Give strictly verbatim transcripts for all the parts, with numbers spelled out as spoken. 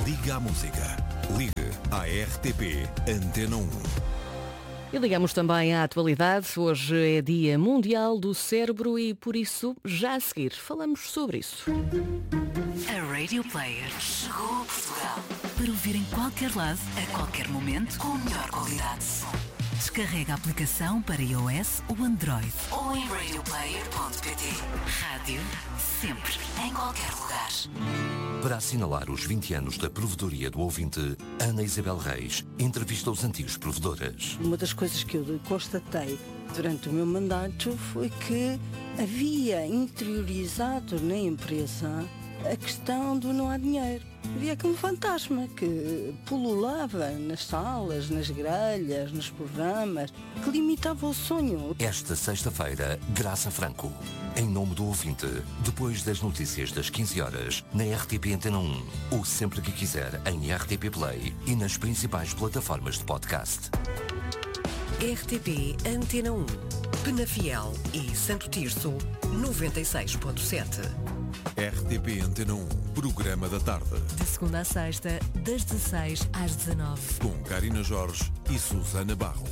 Liga à música. Ligue à R T P Antena um. E ligamos também à atualidade. Hoje é Dia Mundial do Cérebro e, por isso, já a seguir, falamos sobre isso. A Radio Player chegou a Portugal para ouvir em qualquer lado, a qualquer momento, com a melhor qualidade de som. Descarrega a aplicação para iOS ou Android ou em radio player ponto pt. Rádio, sempre, em qualquer lugar. Para assinalar os vinte anos da provedoria do ouvinte, Ana Isabel Reis entrevista os antigos provedoras. Uma das coisas que eu constatei durante o meu mandato foi que havia interiorizado na empresa a questão do não há dinheiro. Havia aqui um fantasma que pululava nas salas, nas grelhas, nos programas, que limitava o sonho. Esta sexta-feira, Graça Franco, em nome do ouvinte, depois das notícias das quinze horas, na R T P Antena um, ou sempre que quiser em R T P Play e nas principais plataformas de podcast. R T P Antena um, Penafiel e Santo Tirso, noventa e seis ponto sete. R T P Antena um, programa da tarde. De segunda a sexta, das dezesseis às dezenove. Com Karina Jorge e Susana Barros.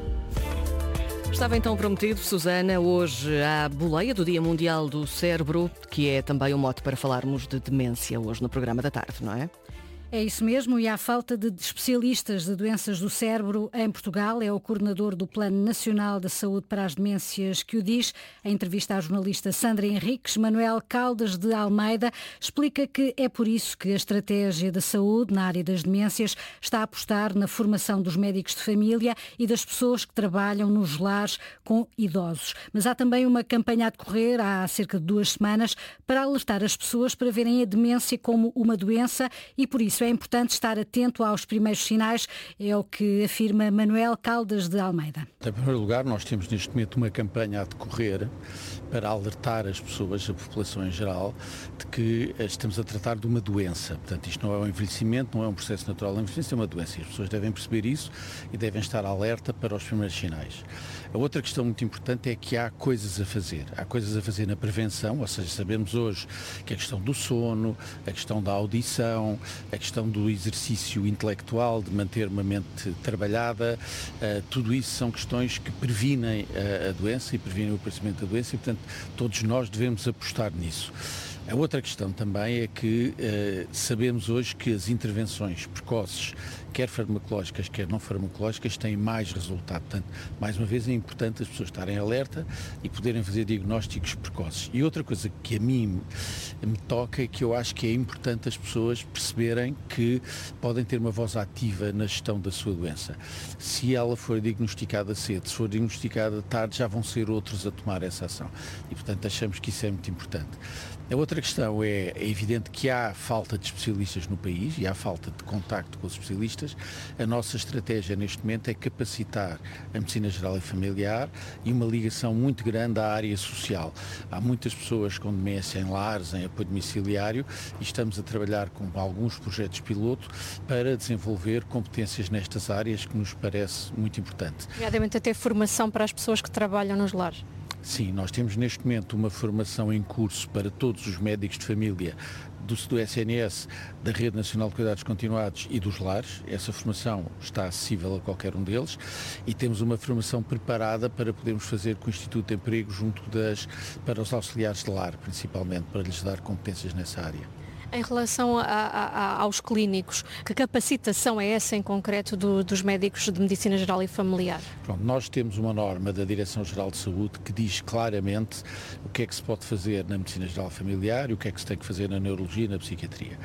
Estava então prometido, Susana, hoje há a boleia do Dia Mundial do Cérebro, que é também um mote para falarmos de demência hoje no programa da tarde, não é? É isso mesmo, e há falta de especialistas de doenças do cérebro em Portugal. É o coordenador do Plano Nacional de Saúde para as Demências que o diz. Em entrevista à jornalista Sandra Henriques, Manuel Caldas de Almeida explica que é por isso que a estratégia da saúde na área das demências está a apostar na formação dos médicos de família e das pessoas que trabalham nos lares com idosos. Mas há também uma campanha a decorrer há cerca de duas semanas para alertar as pessoas para verem a demência como uma doença e por isso é importante estar atento aos primeiros sinais, é o que afirma Manuel Caldas de Almeida. Em primeiro lugar, nós temos neste momento uma campanha a decorrer para alertar as pessoas, a população em geral, de que estamos a tratar de uma doença. Portanto, isto não é um envelhecimento, não é um processo natural de envelhecimento, é uma doença. E as pessoas devem perceber isso e devem estar alerta para os primeiros sinais. A outra questão muito importante é que há coisas a fazer. Há coisas a fazer na prevenção, ou seja, sabemos hoje que a questão do sono, a questão da audição, a questão do exercício intelectual, de manter uma mente trabalhada, uh, tudo isso são questões que previnem uh, a doença e previnem o aparecimento da doença e, portanto, todos nós devemos apostar nisso. A outra questão também é que uh, sabemos hoje que as intervenções precoces, quer farmacológicas, quer não farmacológicas, têm mais resultado. Portanto, mais uma vez é importante as pessoas estarem alerta e poderem fazer diagnósticos precoces. E outra coisa que a mim me toca é que eu acho que é importante as pessoas perceberem que podem ter uma voz ativa na gestão da sua doença. Se ela for diagnosticada cedo, se for diagnosticada tarde, já vão ser outros a tomar essa ação. E, portanto, achamos que isso é muito importante. A outra questão é, é evidente que há falta de especialistas no país e há falta de contacto com os especialistas. A nossa estratégia neste momento é capacitar a medicina geral e familiar e uma ligação muito grande à área social. Há muitas pessoas com demência em lares, em apoio domiciliário e estamos a trabalhar com alguns projetos piloto para desenvolver competências nestas áreas que nos parece muito importante. Nomeadamente até formação para as pessoas que trabalham nos lares. Sim, nós temos neste momento uma formação em curso para todos os médicos de família do, do S N S, da Rede Nacional de Cuidados Continuados e dos lares. Essa formação está acessível a qualquer um deles e temos uma formação preparada para podermos fazer com o Instituto de Emprego junto das, para os auxiliares de lar, principalmente, para lhes dar competências nessa área. Em relação a, a, aos clínicos, que capacitação é essa em concreto do, dos médicos de Medicina Geral e Familiar? Pronto, nós temos uma norma da Direção-Geral de Saúde que diz claramente o que é que se pode fazer na Medicina Geral e Familiar e o que é que se tem que fazer na Neurologia e na Psiquiatria.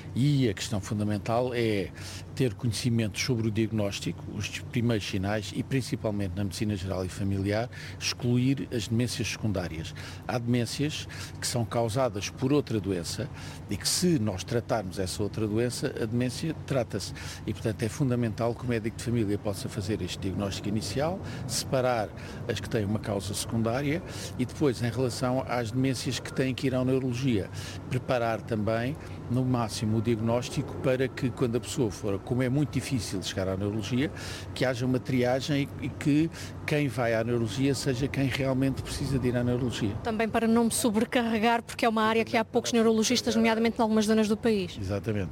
E a questão fundamental é ter conhecimento sobre o diagnóstico, os primeiros sinais e, principalmente na Medicina Geral e Familiar, excluir as demências secundárias. Há demências que são causadas por outra doença e que, se nós tratarmos essa outra doença, a demência trata-se. E, portanto, é fundamental que o médico de família possa fazer este diagnóstico inicial, separar as que têm uma causa secundária e depois, em relação às demências que têm que ir à neurologia, preparar também, no máximo, o diagnóstico para que, quando a pessoa for, como é muito difícil chegar à neurologia, que haja uma triagem e, e que quem vai à neurologia seja quem realmente precisa de ir à neurologia. Também para não me sobrecarregar, porque é uma área que há poucos neurologistas, nomeadamente em algumas zonas do país. Exatamente.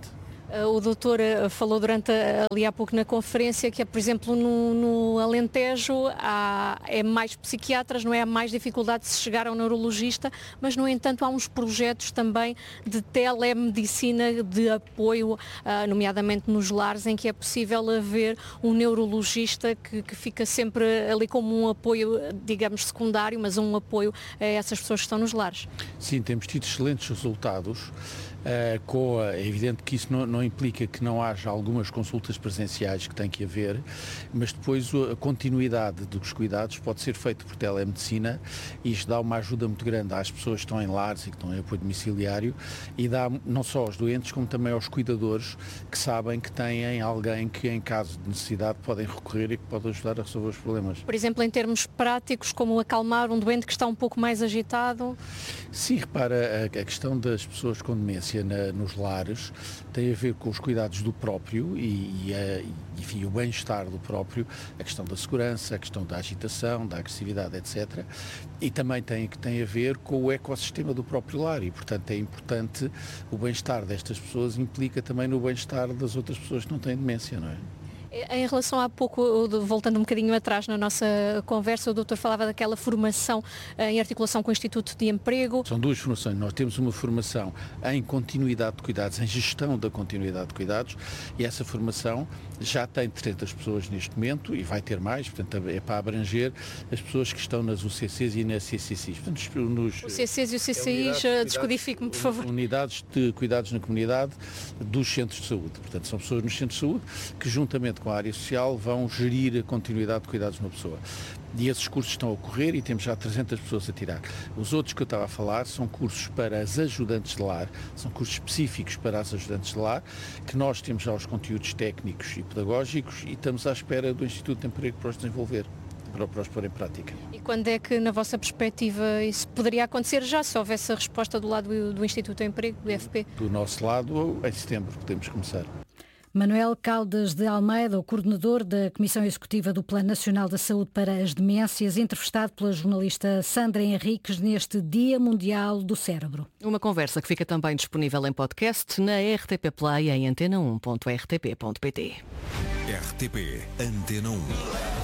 O doutor falou durante ali há pouco na conferência que, por exemplo, no, no Alentejo há, é mais psiquiatras, não é? Há mais dificuldade de se chegar ao neurologista, mas, no entanto, há uns projetos também de telemedicina, de apoio, nomeadamente nos lares, em que é possível haver um neurologista que, que fica sempre ali como um apoio, digamos, secundário, mas um apoio a essas pessoas que estão nos lares. Sim, temos tido excelentes resultados. Uh, com a, é evidente que isso não, não implica que não haja algumas consultas presenciais que tem que haver, mas depois a continuidade dos cuidados pode ser feita por telemedicina e isto dá uma ajuda muito grande às pessoas que estão em lares e que estão em apoio domiciliário e dá não só aos doentes como também aos cuidadores que sabem que têm alguém que em caso de necessidade podem recorrer e que pode ajudar a resolver os problemas. Por exemplo, em termos práticos, como acalmar um doente que está um pouco mais agitado? Sim, repara, a, a questão das pessoas com demência Na, nos lares tem a ver com os cuidados do próprio e, e a, enfim, o bem-estar do próprio, a questão da segurança, a questão da agitação, da agressividade, etcétera. E também tem, tem a ver com o ecossistema do próprio lar e, portanto, é importante o bem-estar destas pessoas, implica também no bem-estar das outras pessoas que não têm demência, não é? Em relação há pouco, voltando um bocadinho atrás na nossa conversa, o doutor falava daquela formação em articulação com o Instituto de Emprego. São duas formações. Nós temos uma formação em continuidade de cuidados, em gestão da continuidade de cuidados e essa formação já tem trezentas pessoas neste momento e vai ter mais, portanto é para abranger as pessoas que estão nas U C Cs e nas C C Cs. Portanto, nos, U C Cs e o C C Is, descodifique-me, por favor. Unidades de cuidados na comunidade dos centros de saúde. Portanto, são pessoas nos centros de saúde que, juntamente com a área social, vão gerir a continuidade de cuidados de uma pessoa. E esses cursos estão a ocorrer e temos já trezentas pessoas a tirar. Os outros que eu estava a falar são cursos para as ajudantes de lar, são cursos específicos para as ajudantes de lar, que nós temos já os conteúdos técnicos e pedagógicos e estamos à espera do Instituto de Emprego para os desenvolver, para, para os pôr em prática. E quando é que, na vossa perspectiva, isso poderia acontecer já, se houvesse a resposta do lado do, do Instituto de Emprego, do I F P? Do nosso lado, em setembro, podemos começar. Manuel Caldas de Almeida, o coordenador da Comissão Executiva do Plano Nacional da Saúde para as Demências, entrevistado pela jornalista Sandra Henriques neste Dia Mundial do Cérebro. Uma conversa que fica também disponível em podcast na R T P Play em antena um ponto r t p ponto p t. R T P Antena um.